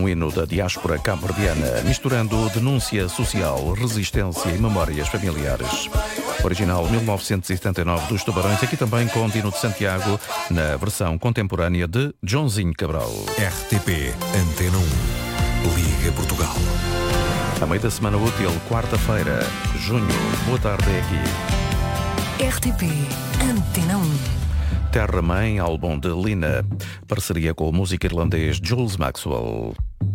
um hino da diáspora cabo-verdiana, misturando denúncia social, resistência e memórias familiares. Original 1979 dos Tubarões, aqui também com Dino de Santiago, na versão contemporânea de Joãozinho Cabral. RTP Antena 1, Liga Portugal. A meio da semana útil, quarta-feira, junho. Boa tarde, é aqui. RTP Antena 1. Terra Mãe, álbum de Lina, parceria com o músico irlandês Jules Maxwell.